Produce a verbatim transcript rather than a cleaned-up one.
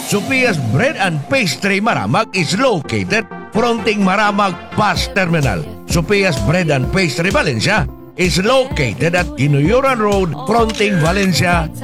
Sophia's Bread and Pastry Maramag is located fronting Maramag Bus Terminal. Sophia's Bread and Pastry Valencia is located at Ginuyuran Road, fronting Valencia,